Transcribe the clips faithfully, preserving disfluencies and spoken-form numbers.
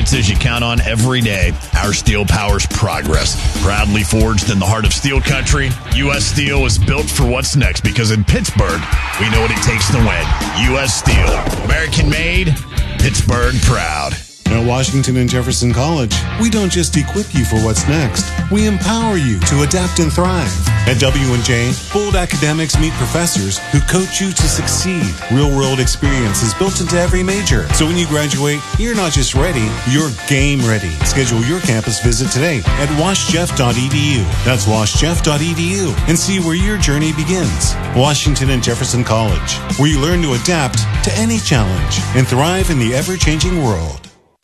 appliances you count on every day. Our steel powers progress. Proudly forged in the heart of steel country, U S Steel is built for what's next because in Pittsburgh, we know what it takes to win. U S Steel. American made, Pittsburgh proud. At Washington and Jefferson College, we don't just equip you for what's next. We empower you to adapt and thrive. At W and J, bold academics meet professors who coach you to succeed. Real-world experience is built into every major. So when you graduate, you're not just ready, you're game ready. Schedule your campus visit today at wash jeff dot e d u. That's wash jeff dot e d u and see where your journey begins. Washington and Jefferson College, where you learn to adapt to any challenge and thrive in the ever-changing world.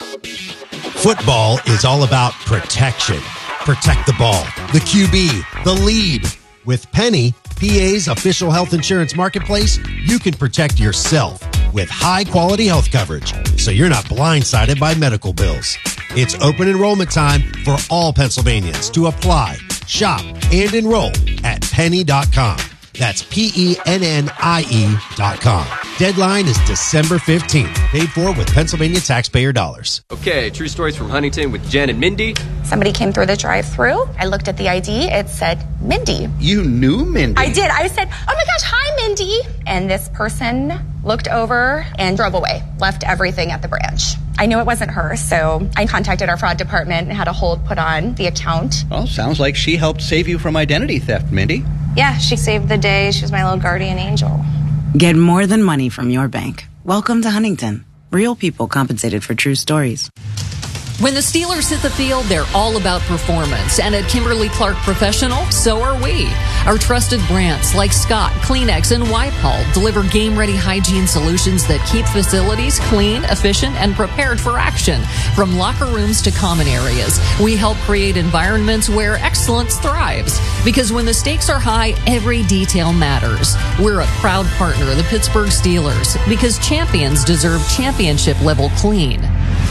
Football is all about protection. Protect the ball, the Q B, the lead. With Penny, P A's official health insurance marketplace, you can protect yourself with high-quality health coverage, so you're not blindsided by medical bills. It's open enrollment time for all Pennsylvanians to apply, shop, and enroll at penny dot com. That's P E N N I E dot com. Deadline is December fifteenth. Paid for with Pennsylvania taxpayer dollars. Okay, true stories from Huntington with Jen and Mindy. Somebody came through the drive-thru. I looked at the I D. It said Mindy. You knew Mindy? I did. I said, oh my gosh, hi, Mindy. And this person looked over and drove away, left everything at the branch. I knew it wasn't her, so I contacted our fraud department and had a hold put on the account. Well, sounds like she helped save you from identity theft, Mindy. Yeah, she saved the day. She was my little guardian angel. Get more than money from your bank. Welcome to Huntington. Real people compensated for true stories. When the Steelers hit the field, they're all about performance. And at Kimberly-Clark Professional, so are we. Our trusted brands like Scott, Kleenex, and Wipe-All deliver game-ready hygiene solutions that keep facilities clean, efficient, and prepared for action. From locker rooms to common areas, we help create environments where excellence thrives. Because when the stakes are high, every detail matters. We're a proud partner of the Pittsburgh Steelers because champions deserve championship-level clean.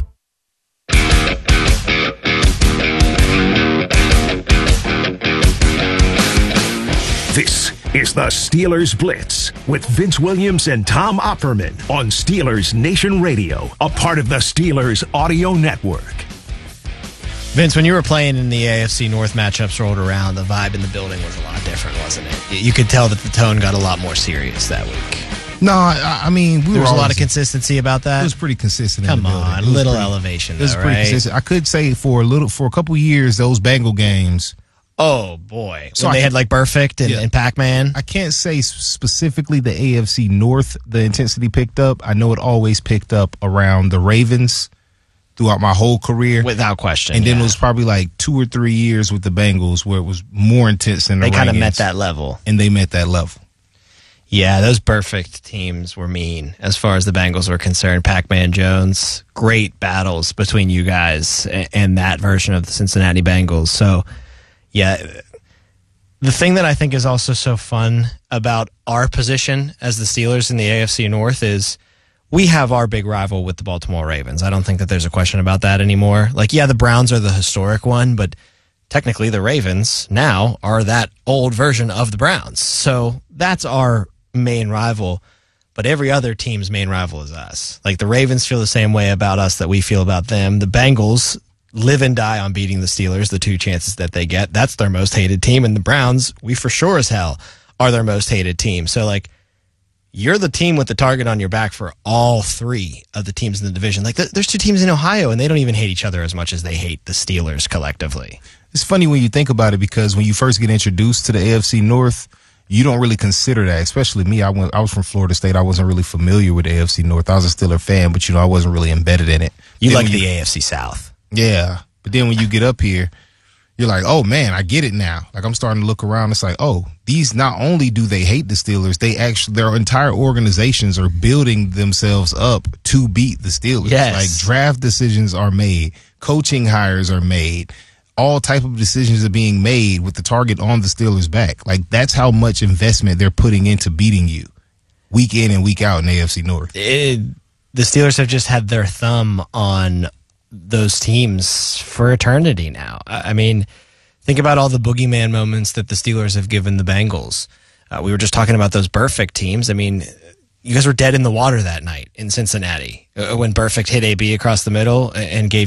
This is the Steelers Blitz with Vince Williams and Tom Opperman on Steelers Nation Radio, a part of the Steelers Audio Network. Vince, when you were playing in the A F C North matchups rolled around, the vibe in the building was a lot different, wasn't it? You could tell that the tone got a lot more serious that week. No, I, I mean, we there was were a lot of consistency about that. It was pretty consistent. Come in the on, a building. little pretty, elevation. It was though, pretty right? consistent. I could say for a little, for a couple years, those Bengal games. Oh boy! So when they I, had like Perfect and, yeah. and Pac-Man. I can't say specifically the A F C North the intensity picked up. I know it always picked up around the Ravens throughout my whole career, without question. And then yeah. it was probably like two or three years with the Bengals where it was more intense than the They kind of Rams, met that level, and they met that level. Yeah, those Perfect teams were mean as far as the Bengals were concerned. Pac-Man Jones, great battles between you guys and, and that version of the Cincinnati Bengals. So. Yeah, the thing that I think is also so fun about our position as the Steelers in the A F C North is we have our big rival with the Baltimore Ravens. I don't think that there's a question about that anymore. Like, yeah, the Browns are the historic one, but technically the Ravens now are that old version of the Browns. So that's our main rival, but every other team's main rival is us. Like, the Ravens feel the same way about us that we feel about them. The Bengals live and die on beating the Steelers, the two chances that they get. That's their most hated team. And the Browns, we for sure as hell are their most hated team. So, like, you're the team with the target on your back for all three of the teams in the division. Like, th- there's two teams in Ohio, and they don't even hate each other as much as they hate the Steelers collectively. It's funny when you think about it because when you first get introduced to the A F C North, you don't really consider that, especially me. I went, I was from Florida State. I wasn't really familiar with the A F C North. I was a Steeler fan, but, you know, I wasn't really embedded in it. You then like the you, A F C South. Yeah. But then when you get up here, you're like, oh, man, I get it now. Like, I'm starting to look around. It's like, oh, these not only do they hate the Steelers, they actually, their entire organizations are building themselves up to beat the Steelers. Yes. Like, draft decisions are made. Coaching hires are made. All type of decisions are being made with the target on the Steelers' back. Like, that's how much investment they're putting into beating you week in and week out in the A F C North. It, the Steelers have just had their thumb on those teams for eternity now. I mean, think about all the boogeyman moments that the Steelers have given the Bengals. Uh, we were just talking about those Burfict teams. I mean, you guys were dead in the water that night in Cincinnati uh, when Burfict hit A B across the middle and gave